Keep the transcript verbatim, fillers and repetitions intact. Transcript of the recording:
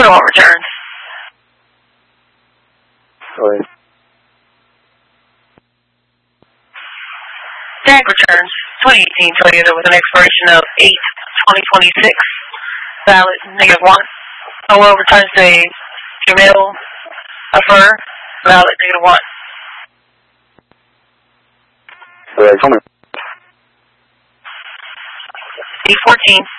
Toyota returns. Sorry. Tag returns twenty eighteen Toyota with an expiration of eight twenty twenty-six. Valid negative one. O L returns a Jamil Afur. Valid negative one. Alright, come on. D fourteen.